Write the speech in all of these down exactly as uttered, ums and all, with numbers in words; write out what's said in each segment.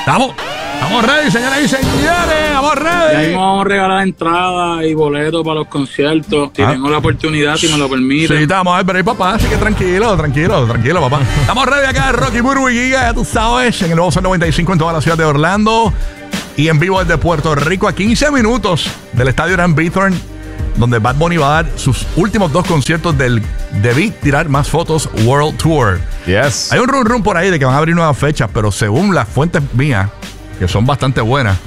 Estamos, estamos ready, señoras y señores. Estamos ready. Ya vamos a regalar entradas y boletos para los conciertos. Si ah. tengo la oportunidad, si me lo permite. Sí, estamos a ver, pero ahí, papá, así que tranquilo, tranquilo, tranquilo, papá. Estamos ready acá, Rocky Burbu y Giga, ya tú sabes, en el nuevo Sol noventa y cinco en toda la ciudad de Orlando. Y en vivo desde Puerto Rico, a quince minutos del estadio Irán Bithorn, donde Bad Bunny va a dar sus últimos dos conciertos del Debí Tirar Más Fotos World Tour. Yes. Hay un rum rum por ahí de que van a abrir nuevas fechas, pero según las fuentes mías, que son bastante buenas,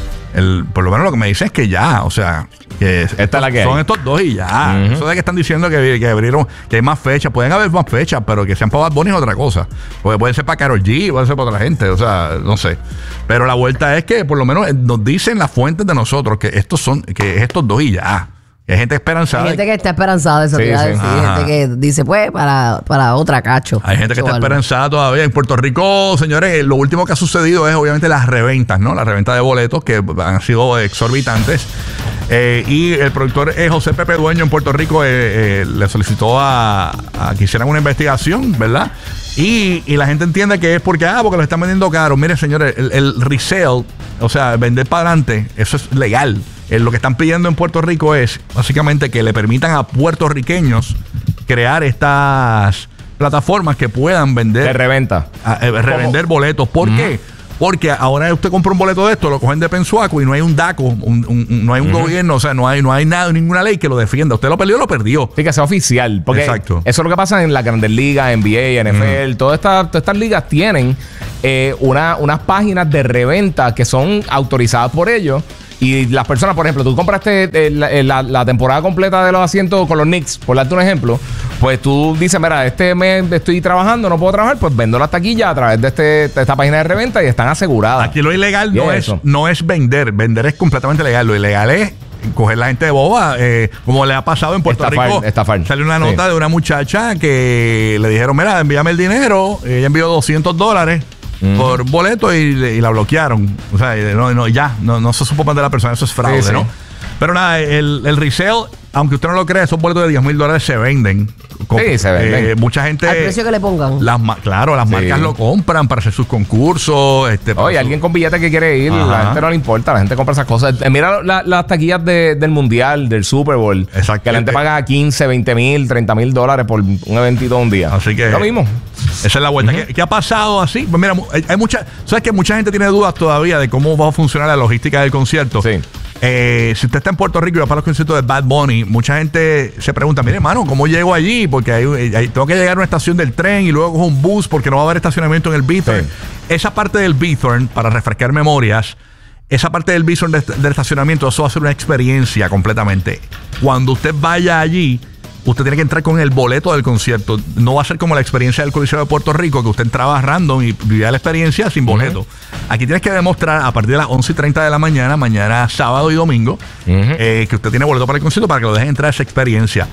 el, por lo menos lo que me dicen es que ya, o sea, que esta estos, es la que son hay. estos dos y ya. Uh-huh. Eso de que están diciendo que, que abrieron, que hay más fechas, pueden haber más fechas, pero que sean para Bad Bunny es otra cosa. Porque puede ser para Karol G, puede ser para otra gente, o sea, no sé. Pero la vuelta es que por lo menos nos dicen las fuentes de nosotros que estos son, que es estos dos y ya. Hay gente esperanzada. Hay gente que está esperanzada de eso. Sí, sí. Hay gente que dice, pues, para, para otra cacho. Hay gente que está esperanzada todavía. En Puerto Rico, señores, lo último que ha sucedido es obviamente las reventas, ¿no? La reventa de boletos que han sido exorbitantes. Eh, y el productor eh, José Pepe Dueño en Puerto Rico eh, eh, le solicitó a, a que hicieran una investigación, ¿verdad? Y, y la gente entiende que es porque, ah, porque lo están vendiendo caro. Miren, señores, el, el resale, o sea, vender para adelante, eso es legal. Eh, lo que están pidiendo en Puerto Rico es básicamente que le permitan a puertorriqueños crear estas plataformas que puedan vender. De reventa. A, eh, revender boletos. ¿Por uh-huh. qué? Porque ahora usted compra un boleto de esto, lo cogen de pensuaco y no hay un DACO, un, un, un, no hay un uh-huh. gobierno, o sea, no hay, no hay nada, ninguna ley que lo defienda. Usted lo perdió, lo perdió. Sí, que sea oficial. Porque exacto. Eso es lo que pasa en las Grandes Ligas, N B A, N F L. Uh-huh. Todas estas, todas estas ligas tienen eh, una, unas páginas de reventa que son autorizadas por ellos. Y las personas, por ejemplo, tú compraste eh, la, la, la temporada completa de los asientos con los Knicks, por darte un ejemplo, pues tú dices, mira, este mes estoy trabajando, no puedo trabajar, pues vendo las taquillas a través de, este, de esta página de reventa y están aseguradas. Aquí lo ilegal no es, no es vender, vender es completamente legal, lo ilegal es coger la gente de boba, eh, como le ha pasado en Puerto estafar, Rico. Estafar. Salió una nota sí. de una muchacha que le dijeron, mira, envíame el dinero, ella envió doscientos dólares. Uh-huh. Por boleto y, y la bloquearon. O sea, no, no, ya, no, no se supo más de la persona, eso es fraude, sí, sí. ¿no? Pero nada, el, el resale, aunque usted no lo crea, esos boletos de diez mil dólares se venden. Con, sí, se venden. Eh, mucha gente. Al precio que le pongan. Las, claro, las sí. marcas lo compran para hacer sus concursos. Este, Oye, alguien con billete que quiere ir, ajá. la gente no le importa, la gente compra esas cosas. Eh, mira la, las taquillas de, del Mundial, del Super Bowl. Exacto. Que la gente paga quince, veinte mil, treinta mil dólares por un eventito un día. Así que. Lo mismo. Esa es la vuelta. Uh-huh. ¿Qué, ¿Qué ha pasado así? Pues mira, hay, hay mucha. ¿Sabes que mucha gente tiene dudas todavía de cómo va a funcionar la logística del concierto? Sí. Eh, si usted está en Puerto Rico y va para los conciertos de Bad Bunny, mucha gente se pregunta, mire, hermano, ¿cómo llego allí? Porque hay, hay, tengo que llegar a una estación del tren y luego cojo un bus porque no va a haber estacionamiento en el Bithorn. Sí. Esa parte del Bithorn, para refrescar memorias, esa parte del Bithorn de, del estacionamiento, eso va a ser una experiencia completamente. Cuando usted vaya allí, usted tiene que entrar con el boleto del concierto. No va a ser como la experiencia del Coliseo de Puerto Rico, que usted entraba random y vivía la experiencia sin boleto. Uh-huh. Aquí tienes que demostrar a partir de las once y treinta de la mañana, mañana sábado y domingo, uh-huh. eh, que usted tiene boleto para el concierto para que lo dejen entrar a esa experiencia.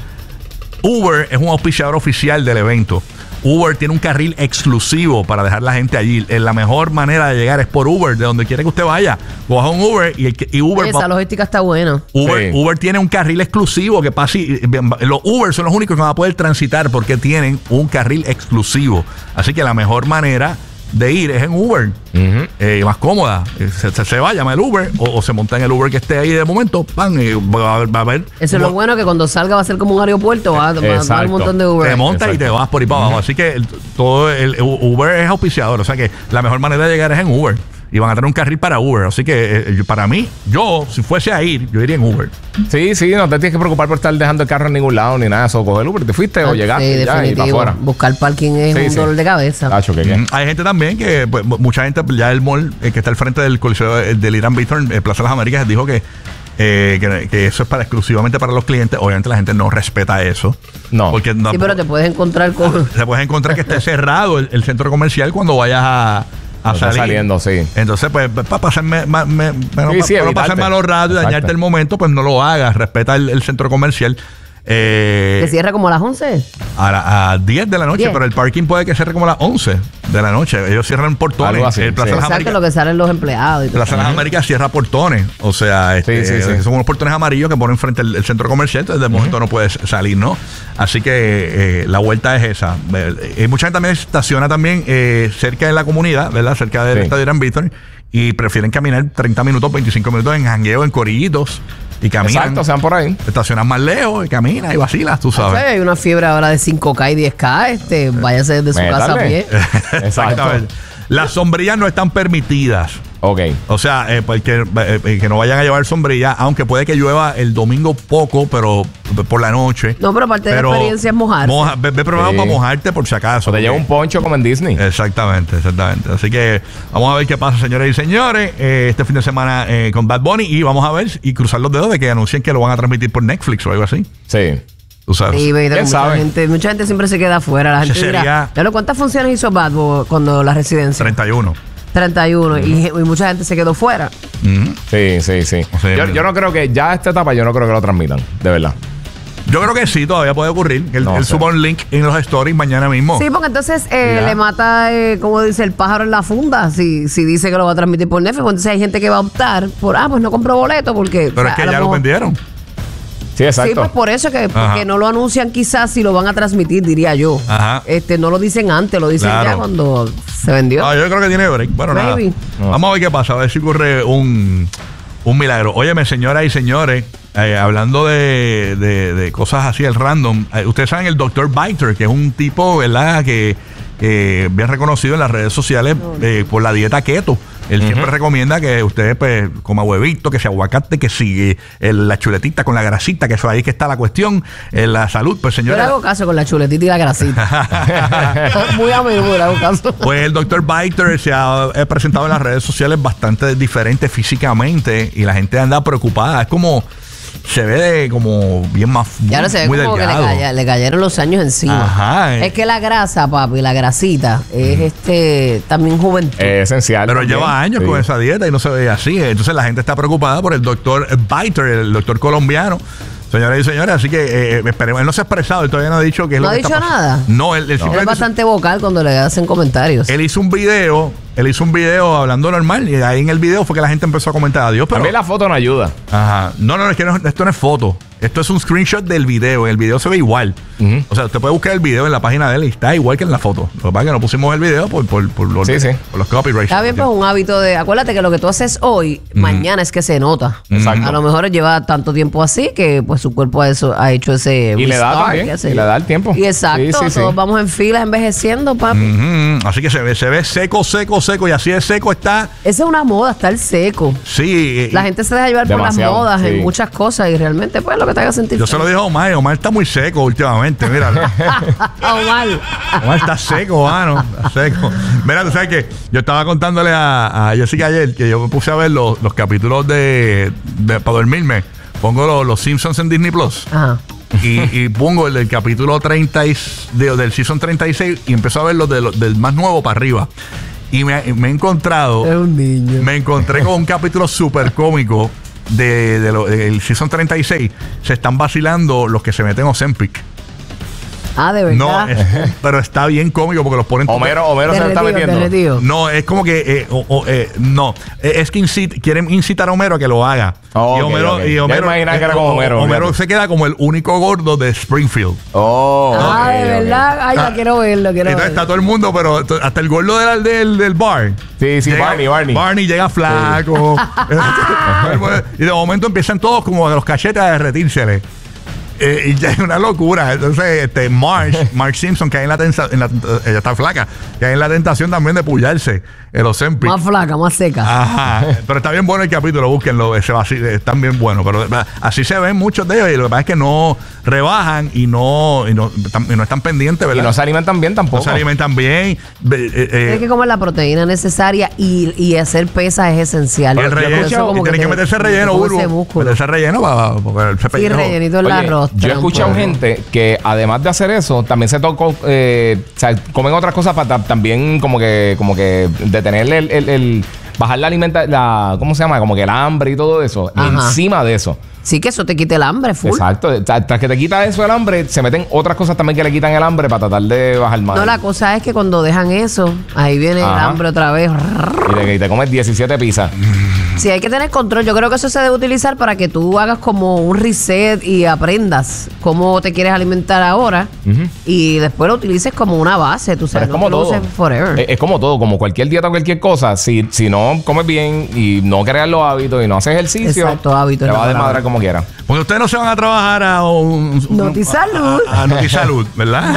Uber es un auspiciador oficial del evento. Uber tiene un carril exclusivo para dejar la gente allí. La mejor manera de llegar es por Uber, de donde quiera que usted vaya. Coja un Uber y, y Uber... Esa va, logística está buena. Uber, sí. Uber tiene un carril exclusivo que pasa y, los Uber son los únicos que van a poder transitar porque tienen un carril exclusivo. Así que la mejor manera de ir es en Uber. Uh-huh. Eh, más cómoda. Se, se, se va, llama el Uber o, o se monta en el Uber que esté ahí de momento. Pan, y va, va a ver. Eso es lo bueno, que cuando salga va a ser como un aeropuerto. Va, va a dar un montón de Uber. Te montas y te vas por ahí para abajo. Uh-huh. Así que el, todo el, el Uber es auspiciador. O sea que la mejor manera de llegar es en Uber. Y van a tener un carril para Uber. Así que eh, para mí, yo, si fuese a ir, yo iría en Uber. Sí, sí, no te tienes que preocupar por estar dejando el carro en ningún lado ni nada. Eso, coger el Uber, te fuiste ah, o llegaste sí, ya, y para afuera. Buscar parking es sí, un sí. dolor de cabeza. Tacho, ¿qué, qué? Mm, hay gente también que, pues, mucha gente, ya el mall eh, que está al frente del Coliseo del Irán Bithorn, eh, Plaza de las Américas, dijo que, eh, que, que eso es para exclusivamente para los clientes. Obviamente la gente no respeta eso. No. Porque no sí, pero te puedes encontrar con... Te puedes encontrar que esté cerrado el, el centro comercial cuando vayas a... a salir. Saliendo, sí. Entonces, pues, para pasarme, me, me, sí, sí, para no pasar malos ratos y dañarte el momento, pues no lo hagas. Respeta el, el centro comercial. Eh, ¿Que cierra como a las once? A, la, a diez de la noche, diez. pero el parking puede que cierre como a las once de la noche. Ellos cierran portones. Algo así, El Plaza sí. de las Exacto, Américas, lo que salen los empleados. Y todo. Plaza de las Américas cierra portones. O sea, este, Sí, sí, sí. son unos portones amarillos que ponen frente al el centro comercial. Entonces, de momento no puedes salir, ¿no? Así que eh, la vuelta es esa. Eh, mucha gente también estaciona también eh, cerca de la comunidad, ¿verdad? Cerca del Sí. estadio Irán Víctor. Y prefieren caminar treinta minutos, veinticinco minutos en jangueo, en corillitos. Y caminan. Exacto, sean por ahí. Estacionan más lejos y caminas y vacilas, tú Sí, sabes. hay una fiebre ahora de cinco K y diez K. Este, váyase desde su Métale. casa a pie. Exactamente. Las sombrillas no están permitidas. Ok. O sea, eh, pues que, eh, que no vayan a llevar sombrilla, aunque puede que llueva el domingo poco, pero por la noche. No, pero parte de la experiencia es mojarse. Moja, ve, ve probado Sí. para mojarte por si acaso. O te lleva un poncho como en Disney. Exactamente, exactamente. Así que vamos a ver qué pasa, señores y señores, eh, este fin de semana eh, con Bad Bunny. Y vamos a ver y cruzar los dedos de que anuncien que lo van a transmitir por Netflix o algo así. Sí. Tú sabes. Sí, pero ¿Quién mucha sabe? gente, mucha gente siempre se queda afuera. La gente Ese dirá, sería- ¿ya lo cuántas funciones hizo Bad Bunny cuando la residencia? treinta y uno. treinta y uno. y, y mucha gente se quedó fuera. Ujú. Sí, sí, sí. O sea, yo, yo no creo que ya a esta etapa yo no creo que lo transmitan, de verdad. Yo creo que sí, todavía puede ocurrir. Él, No él sé. suba un link en los stories mañana mismo. Sí, porque entonces eh, Ya. le mata, eh, como dice, el pájaro en la funda. Si, si dice que lo va a transmitir por Netflix, pues entonces hay gente que va a optar por, ah, pues no compro boleto porque. Pero o es sea, que a ya lo mejor- vendieron. Sí, exacto. Sí, pues por eso que Ajá. porque no lo anuncian quizás si lo van a transmitir, diría yo. Ajá. Este, no lo dicen antes, lo dicen Claro. ya cuando se vendió. Ah, yo creo que tiene break. Bueno, nada. Maybe. No. Vamos a ver qué pasa. A ver si ocurre un, un milagro. Óyeme, señoras y señores, eh, hablando de, de- de cosas así, el random. eh, ustedes saben el doctor Biter, que es un tipo, ¿verdad? Que, que bien reconocido en las redes sociales eh, por la dieta keto. Él siempre recomienda que ustedes pues coma huevito, que sea aguacate, que sigue la chuletita con la grasita, que eso ahí que está la cuestión, en la salud. Pues Yo le señores, hago caso con la chuletita y la grasita. Muy a menudo le hago caso. pues el doctor Biter se ha eh, presentado en las redes sociales bastante diferente físicamente y la gente anda preocupada. Es como, se ve de como bien más Y ahora se ve muy como que le, delgado. calla- le cayeron los años encima. Ajá, eh. Es que la grasa, papi, la grasita, es este también juventud. Es esencial. Pero también. lleva años Sí. con esa dieta y no se ve así. Entonces la gente está preocupada por el doctor Biter, el doctor colombiano. Señoras y señores, así que eh, esperemos. Él no se ha expresado, él todavía no ha dicho qué es ¿No lo ha que está dicho pasando. nada? No, él, él Él es simplemente- bastante vocal cuando le hacen comentarios. él hizo un video, él hizo un video hablando normal y ahí en el video fue que la gente empezó a comentar adiós, A pero mí la foto no ayuda. ajá. No, no, es que no- esto no es foto. Esto es un screenshot del video. El video se ve igual. Ujú. O sea, usted puede buscar el video en la página de él y está igual que en la foto. Lo que pasa es que no pusimos el video por, por, por los, Sí, sí. por los copyrights. Está bien, pues un hábito de. Acuérdate que lo que tú haces hoy, mañana es que se nota. Exacto. A lo mejor lleva tanto tiempo así que pues su cuerpo ha, eso, ha hecho ese. Y le da restart, también, qué sé y yo. le da el tiempo. Y exacto, Sí, sí, sí. todos vamos en filas envejeciendo, papi. Ujú. Así que se ve, se ve seco, seco, seco. Y así de seco está. Esa es una moda, estar seco. Sí. La gente se deja llevar Demasiado, por las modas sí. en muchas cosas y realmente pues lo que te haga sentir. Yo se lo dije a Omar. Omar está muy seco últimamente. Mira. Omar. Omar está seco, mano. Está seco. Mira, tú sabes que yo estaba contándole a, a Jessica ayer que yo me puse a ver los, los capítulos de, de- para dormirme. Pongo los, los Simpsons en Disney Plus. Ajá. Y, y pongo el del capítulo treinta y, de- del season treinta y seis y empiezo a ver los, de, los del más nuevo para arriba. Y me, me he encontrado, Es un niño. me encontré con un capítulo súper cómico de, de lo- del season treinta y seis. Se están vacilando los que se meten Ozempic. Ah, de verdad. No, es- pero está bien cómico porque los ponen. Homero, Homero se le está Derretido, metiendo. derretido. No, es como que. eh, o- o, eh, no, Eh, es que incit- quieren incitar a Homero a que lo haga. Oh, y ok, Homero. ok. Y Ya Homero imaginaba que era eh, como Homero, Homero fíjate. se queda como el único gordo de Springfield. Oh, Ah, ok, de ok. verdad. Ay, la quiero verlo, quiero Entonces verlo. está todo el mundo, pero t- hasta el gordo del, del, del bar. Sí, sí, Barney, Barney. Barney llega flaco. Y de momento empiezan todos como de los cachetes a derretírsele. Eh, y ya es una locura. Entonces, este Marge, Marge Simpson, que hay en la tentación, ella está flaca, que hay en la tentación también de pullarse el Ozempic. Más flaca, más seca. Ajá, pero está bien bueno el capítulo, búsquenlo, ese vacío, están bien buenos, pero eh, así se ven muchos de ellos y lo que pasa es que no rebajan y no, y no, tam- y no están pendientes, Y ¿verdad? no se alimentan bien No tampoco. se alimentan bien. Ve- eh, eh, Tienes que comer la proteína necesaria y, y hacer pesas es esencial. y el Yo relleno, por eso como y tienen que te- meterse te relleno, comes Urbo. ese músculo. Meterse relleno para, para el Sí, pellejo. rellenito en la Oye, rostra. yo he escuchado un poco. gente que además de hacer eso, también se tocó, eh, o sea, comen otras cosas para ta- también como que, como que detenerle el, el- el- bajar la alimenta, la, ¿cómo se llama? Como que el hambre y todo eso. Ajá. Encima de eso. Sí, que eso te quite el hambre, full. Exacto. Tras que te quita eso el hambre, se meten otras cosas también que le quitan el hambre para tratar de bajar más. No, la cosa es que cuando dejan eso, ahí viene Ajá. el hambre otra vez. Y te, y te comes diecisiete pizzas. Sí, hay que tener control. Yo creo que eso se debe utilizar para que tú hagas como un reset y aprendas cómo te quieres alimentar ahora uh-huh. y después lo utilices como una base, tú sabes. Pero es como no todo. Forever. Es, es como todo, como cualquier dieta o cualquier cosa. Si, si no comes bien y no creas los hábitos y no haces ejercicio, Exacto, hábitos, te va a desmadrar como quiera. Porque ustedes no se van a trabajar a un... Notisalud. A, a Notisalud, ¿verdad?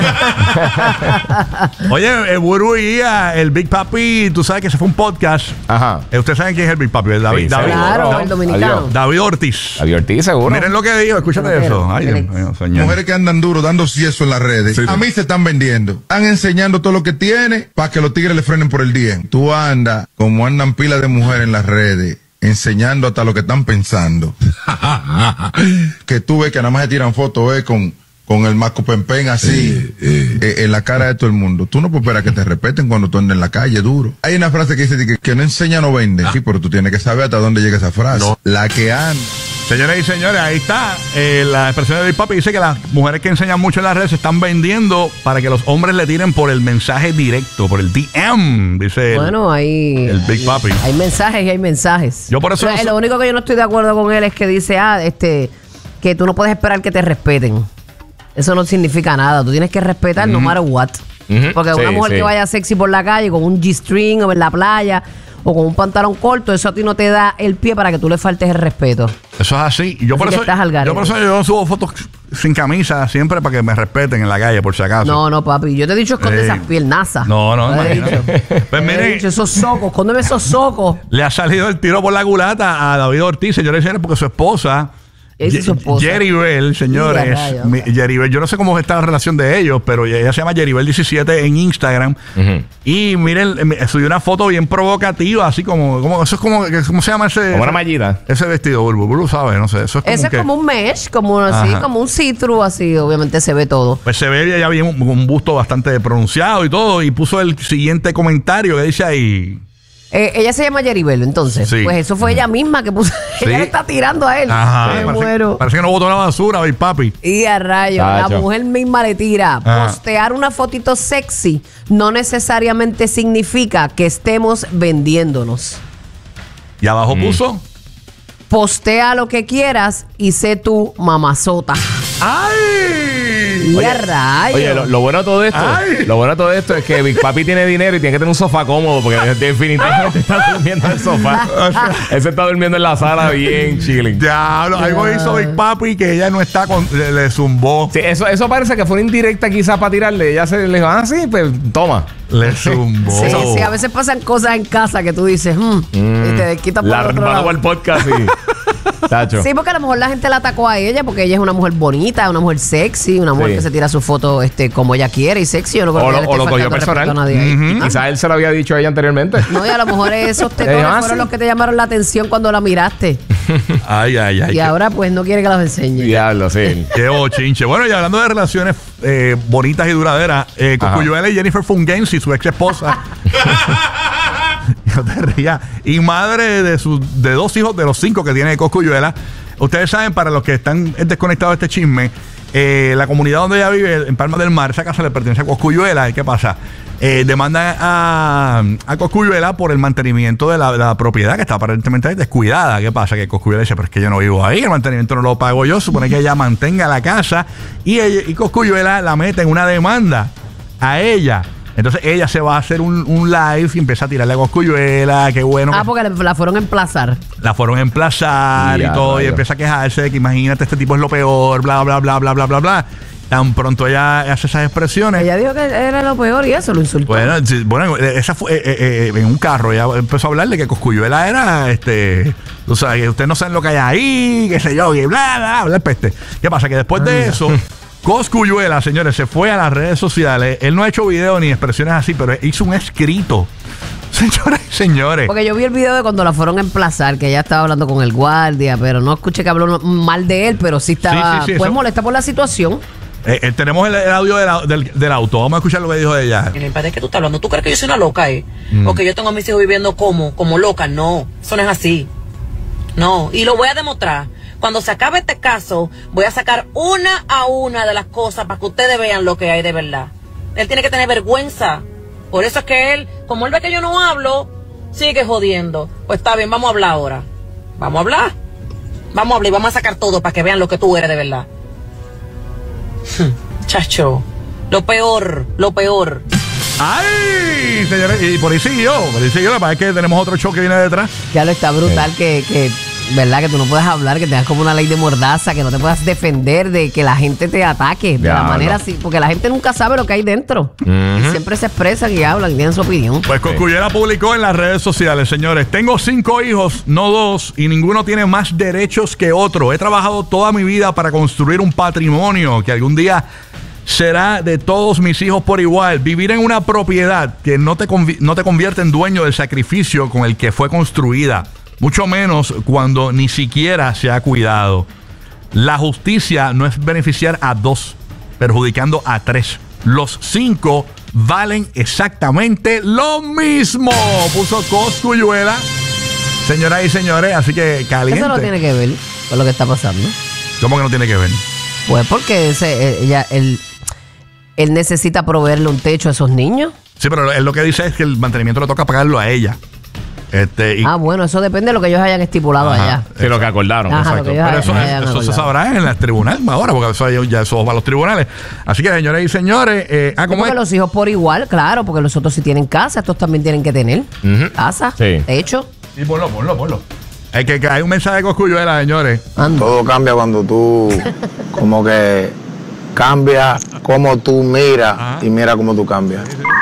Oye, el Buru y el Big Papi, tú sabes que se fue un podcast. Ajá. Eh, ustedes saben quién es el Big Papi, David. Sí, David claro, ¿no? el dominicano. Adiós. David Ortiz. David Ortiz, seguro. Miren lo que dijo, escúchate Pero, eso. Ay, Dios mío, señor. Mujeres que andan duro dando cieso en las redes. Sí, sí. A mí se están vendiendo. Están enseñando todo lo que tiene para que los tigres le frenen por el día. Tú andas como andan pilas de mujeres en las redes, enseñando hasta lo que están pensando. Que tú ves que nada más se tiran fotos eh, con, con el Marco Pempen así eh, eh. Eh, en la cara de todo el mundo. Tú no puedes esperar que te respeten cuando tú andas en la calle duro. Hay una frase que dice que, que no enseña no vende. Ah. Sí, pero tú tienes que saber hasta dónde llega esa frase. No. La que anda. Señores y señores, ahí está eh, la expresión de Big Papi. Dice que las mujeres que enseñan mucho en las redes se están vendiendo para que los hombres le tiren por el mensaje directo, por el D M, dice bueno, el, hay, el Big Papi. Hay mensajes y hay mensajes. Yo por eso... Pero, no, lo único que yo no estoy de acuerdo con él es que dice, ah, este, que tú no puedes esperar que te respeten. Eso no significa nada. Tú tienes que respetar mm-hmm. no matter what. Mm-hmm. Porque sí, una mujer sí. que vaya sexy por la calle con un G-string o en la playa... o con un pantalón corto, eso a ti no te da el pie para que tú le faltes el respeto. Eso es así. Yo, así por, eso, yo por eso yo subo fotos sin camisa siempre para que me respeten en la calle, por si acaso. No, no, papi. Yo te he dicho esconde eh, esas piernazas. No, no, no. He dicho. Pues mire, he dicho, esos socos, escóndeme esos socos. Le ha salido el tiro por la culata a David Ortiz, señores y señores, porque su esposa... Esa es su esposa. Jeribel, señores. Mi, Jeribel, yo no sé cómo está la relación de ellos, pero ella se llama Jeribel diecisiete en Instagram. Uh-huh. Y miren, subió una foto bien provocativa, así como, como eso es como, ¿cómo se llama ese? Como una mallita. Ese vestido, Bulbu, Bulbu, ¿sabes? No sé. Eso es como, Ese es que, como un mesh, como así, como un see-through, así, obviamente se ve todo. Pues se ve ya bien un, un busto bastante pronunciado y todo, y puso el siguiente comentario que dice ahí. Eh, ella se llama Jeribel, entonces. Sí. Pues eso fue ella misma que puso. Sí. Ella le está tirando a él. Ajá. Me parece, muero. Parece que no botó la basura, Big Papi. Y a rayos, la mujer misma le tira. Ajá. Postear una fotito sexy no necesariamente significa que estemos vendiéndonos. Y abajo mm. puso. Postea lo que quieras y sé tu mamazota. ¡Ay! Y a rayos. Oye, lo, lo bueno de todo esto, Ay. lo bueno de todo esto es que Big Papi tiene dinero y tiene que tener un sofá cómodo porque definitivamente está durmiendo en el sofá. Él se está durmiendo en la sala bien chilling. Diablo, algo hizo Big Papi que ella no está con, le, le zumbó. Sí, eso, eso parece que fue una indirecta quizás para tirarle. Ella se le dijo, ah, sí, pues toma. Le zumbó. Sí, sí, a veces pasan cosas en casa que tú dices, hmm, mm, y te quitas por la otro lado. al podcast y... Tacho. Sí, porque a lo mejor la gente la atacó a ella porque ella es una mujer bonita, una mujer sexy, una mujer sí. que se tira su foto este, como ella quiere y sexy. Yo no creo o que lo, o lo cogió personal. Uh-huh. Quizás él se lo había dicho a ella anteriormente. No, y a lo mejor esos tetones ah, fueron sí. los que te llamaron la atención cuando la miraste. Ay, ay, ay. Y ahora pues no quiere que los enseñe. Diablo, sí. Qué bochinche. Bueno, y hablando de relaciones eh, bonitas y duraderas, eh, Cosculluela y Jennifer Fungensi, su ex esposa. No te rías. Y madre de sus de dos hijos de los cinco que tiene Cosculluela. Ustedes saben, para los que están desconectados de este chisme, eh, la comunidad donde ella vive, en Palmas del Mar, esa casa le pertenece a Cosculluela. ¿Y qué pasa? Eh, demanda a, a Cosculluela por el mantenimiento de la, de la propiedad que está aparentemente descuidada. ¿Qué pasa? Que Cosculluela dice, pero es que yo no vivo ahí, el mantenimiento no lo pago yo, supone que ella mantenga la casa. Y, ella, y Cosculluela la mete en una demanda a ella. Entonces ella se va a hacer un, un live y empieza a tirarle a Cosculluela, qué bueno. Ah, porque la fueron a emplazar. La fueron a emplazar ya, y todo, vaya. Y empieza a quejarse de que imagínate, este tipo es lo peor, bla, bla, bla, bla, bla, bla, bla. Tan pronto ella hace esas expresiones. Ella dijo que era lo peor y eso lo insultó. Bueno, bueno esa fue eh, eh, en un carro, ella empezó a hablar de que Cosculluela era, este, o sea, que ustedes no saben lo que hay ahí, qué sé yo, y bla, bla, bla, peste. ¿Qué pasa? Que después de eso... Cosculluela, señores, se fue a las redes sociales. Él no ha hecho video ni expresiones así, pero hizo un escrito. Señores y señores. Porque yo vi el video de cuando la fueron a emplazar, que ella estaba hablando con el guardia, pero no escuché que habló mal de él, pero sí estaba sí, sí, sí, pues molesta por la situación. Eh, eh, tenemos el, el audio del, del, del auto. Vamos a escuchar lo que dijo ella. ¿De qué tú estás hablando? ¿Tú crees que yo soy una loca, eh? Mm. O que yo tengo a mis hijos viviendo como, como loca. No, eso no es así. No, y lo voy a demostrar. Cuando se acabe este caso, voy a sacar una a una de las cosas para que ustedes vean lo que hay de verdad. Él tiene que tener vergüenza. Por eso es que él, como él ve que yo no hablo, sigue jodiendo. Pues está bien, vamos a hablar ahora. Vamos a hablar. Vamos a hablar y vamos a sacar todo para que vean lo que tú eres de verdad. Chacho, lo peor, lo peor. ¡Ay! Señores, y por ahí siguió, por ahí siguió. La verdad es que tenemos otro show que viene detrás. Ya lo está brutal que, que, ¿verdad? Que tú no puedes hablar, que tengas como una ley de mordaza, que no te puedas defender de que la gente te ataque de ya, la manera no. así, porque la gente nunca sabe lo que hay dentro. Uh-huh. Y siempre se expresan y hablan y tienen su opinión. Pues Cosculluela publicó en las redes sociales, señores: tengo cinco hijos, no dos, y ninguno tiene más derechos que otro. He trabajado toda mi vida para construir un patrimonio que algún día será de todos mis hijos por igual. Vivir en una propiedad que no te, convi- no te convierte en dueño del sacrificio con el que fue construida, mucho menos cuando ni siquiera se ha cuidado. La justicia no es beneficiar a dos, perjudicando a tres. Los cinco valen exactamente lo mismo, puso Cosculluela, señoras y señores. Así que caliente. Eso no tiene que ver con lo que está pasando. ¿Cómo que no tiene que ver? Pues porque ese, ella, él, él necesita proveerle un techo a esos niños. Sí, pero él lo que dice es que el mantenimiento le toca pagarlo a ella. Este, y, Ah, bueno, eso depende de lo que ellos hayan estipulado Ajá. allá. Sí, lo que acordaron. Ajá, Exacto. lo que ellos pero eso, hayan- es- hayan eso se acordado. sabrá en los tribunales ahora, porque eso ya, ya eso va a los tribunales. Así que, señores y señores, eh, ah, ¿cómo Porque es? los hijos por igual, claro, porque los otros sí tienen casa, estos también tienen que tener Ujú. casa, Sí. techo. Sí, ponlo, ponlo, ponlo. Es que, que hay un mensaje de Cosculluela, señores. Anda. Todo cambia cuando tú como que cambia como tú miras Ajá. y mira cómo tú cambias.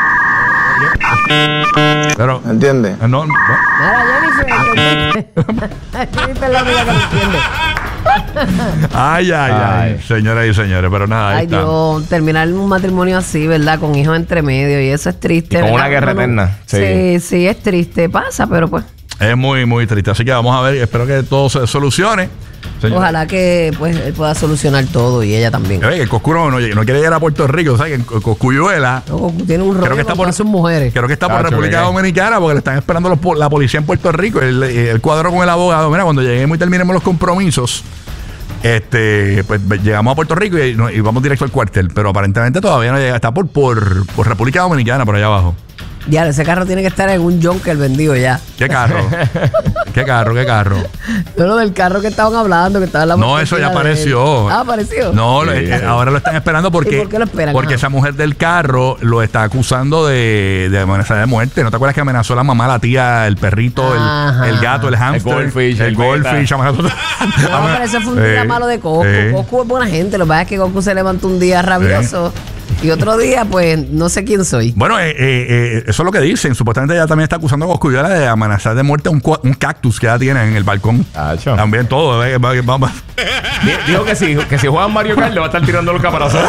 Pero, ¿Entiendes? eh, no, no. Mira, Jennifer. Jennifer es la única que me entiende. Ay, ay, ay, Ay. señoras y señores, pero nada, ahí Ay, está. Dios, terminar un matrimonio así, ¿verdad? Con hijos entre medio y eso es triste. Y con ¿verdad? una guerra Uno- eterna, sí. Sí, sí, es triste, pasa, pero pues Es muy, muy triste. Así que vamos a ver, espero que todo se solucione. Señor. ojalá que pues él pueda solucionar todo y ella también. Oye, que el Coscuro no, no quiere llegar a Puerto Rico, ¿sabes? Que Cosculluela No, tiene un rollo creo que está con por todas sus mujeres. Creo que está por Tacho, República ¿qué? Dominicana porque le están esperando los po- la policía en Puerto Rico. El, el cuadro con el abogado. Mira, cuando lleguemos y terminemos los compromisos, este, pues llegamos a Puerto Rico y, no- y vamos directo al cuartel. Pero aparentemente todavía no llega. Está por, por, por República Dominicana, por allá abajo. Ya, ese carro tiene que estar en un Jonker vendido ya. ¿Qué carro? ¿Qué carro? ¿Qué carro? No, lo del carro que estaban hablando, que estaba en la No, eso ya oficina de él. apareció. Ah, apareció. No, lo- Sí. eh, ahora lo están esperando porque, ¿Y por qué lo esperan? porque Ajá. esa mujer del carro lo está acusando de, de amenazar de muerte. ¿No te acuerdas que amenazó a la mamá, la tía, el perrito, el, Ajá. el gato, el hamster? goldfish, el el goldfish. amenazó- No, pero eso fue un día Eh, malo de Goku. eh. Goku es buena gente. Lo que pasa es que Goku se levantó un día rabioso y otro día, pues, no sé quién soy. Bueno, eh, eh, eh, eso es lo que dicen. Supuestamente ella también está acusando a Cosculluela de amenazar de muerte a un, cua- un cactus que ella tiene en el balcón. Tacho. También todo. eh, va- va- va- Di- Dijo que si, que si juegan Mario Kart le va a estar tirando los caparazones.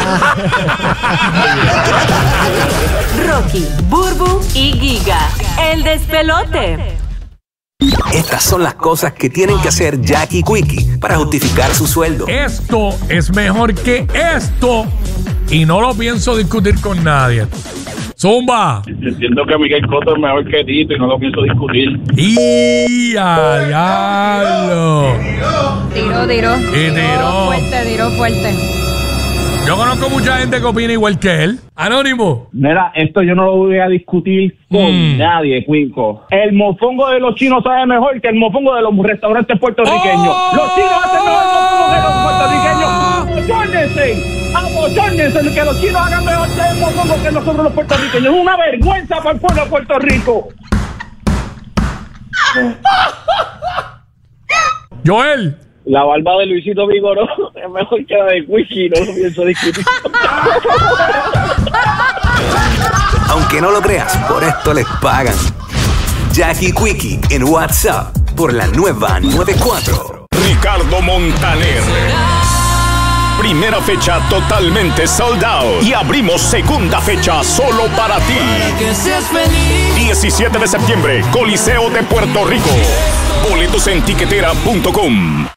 Rocky, Burbu y Giga. El despelote. Estas son las cosas que tienen que hacer Jackie Quickie para justificar su sueldo. Esto es mejor que esto y no lo pienso discutir con nadie. Zumba. Entiendo que Miguel Cotto es mejor que Tito y no lo pienso discutir. Y a diablo. Tiró, tiró. Y tiró. fuerte, tiró fuerte. Yo conozco mucha gente que opina igual que él. Anónimo. Mira, esto yo no lo voy a discutir con Mm. nadie, Cuico. El mofongo de los chinos sabe mejor que el mofongo de los restaurantes puertorriqueños. ¡Oh! Los chinos hacen mejor mofongo que los puertorriqueños. ¡Abochórnense! ¡Abochórnense! Que los chinos hagan mejor el mofongo que nosotros los puertorriqueños. Es una vergüenza para el pueblo de Puerto Rico. Joel. La barba de Luisito Vigoró es mejor que la de Quickie, no lo pienso discutir. Aunque no lo creas, por esto les pagan. Jackie Quickie en WhatsApp por la nueva noventa y cuatro. Ricardo Montaner. Primera fecha totalmente sold out. Y abrimos segunda fecha solo para ti. diecisiete de septiembre, Coliseo de Puerto Rico. Boletos en tiquetera punto com.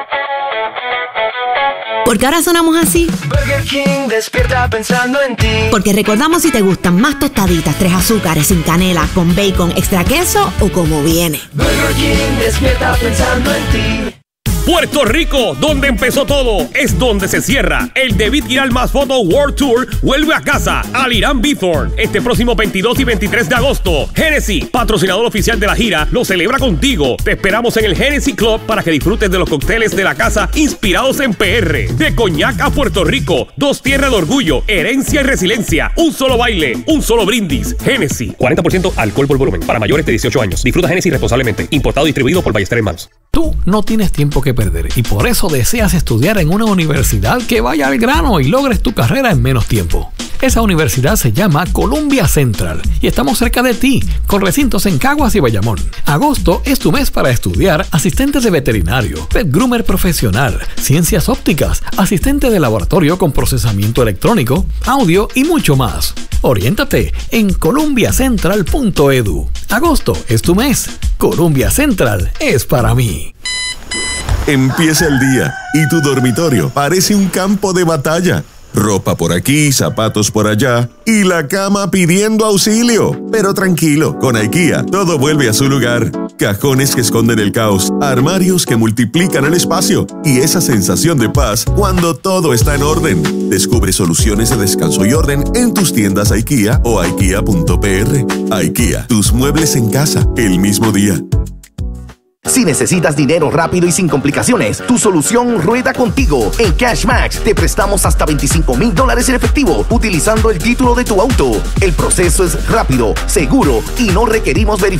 ¿Por qué ahora sonamos así? Burger King despierta pensando en ti. Porque recordamos si te gustan más tostaditas, tres azúcares, sin canela, con bacon, extra queso o como viene. Burger King despierta pensando en ti. Puerto Rico, donde empezó todo, es donde se cierra. El David Guiral Más Foto World Tour vuelve a casa al Irán Bithorn este próximo veintidós y veintitrés de agosto. Genesis, patrocinador oficial de la gira, lo celebra contigo. Te esperamos en el Genesis Club para que disfrutes de los cócteles de la casa inspirados en P R. De Coñac a Puerto Rico, dos tierras de orgullo, herencia y resiliencia, un solo baile, un solo brindis. Genesis, cuarenta por ciento alcohol por volumen, para mayores de dieciocho años. Disfruta Genesis responsablemente. Importado y distribuido por Ballester Hermanos. Tú no tienes tiempo que perder y por eso deseas estudiar en una universidad que vaya al grano y logres tu carrera en menos tiempo. Esa universidad se llama Columbia Central y estamos cerca de ti, con recintos en Caguas y Bayamón. Agosto es tu mes para estudiar asistentes de veterinario, pet groomer profesional, ciencias ópticas, asistente de laboratorio con procesamiento electrónico, audio y mucho más. Oriéntate en columbia central punto e d u. Agosto es tu mes. Columbia Central es para mí. Empieza el día y tu dormitorio parece un campo de batalla. Ropa por aquí, zapatos por allá y la cama pidiendo auxilio. Pero tranquilo, con IKEA todo vuelve a su lugar. Cajones que esconden el caos, armarios que multiplican el espacio y esa sensación de paz cuando todo está en orden. Descubre soluciones de descanso y orden en tus tiendas IKEA o ikea punto p r. IKEA, tus muebles en casa el mismo día. Si necesitas dinero rápido y sin complicaciones, tu solución rueda contigo. En CashMax te prestamos hasta veinticinco mil dólares en efectivo utilizando el título de tu auto. El proceso es rápido, seguro y no requerimos verificación.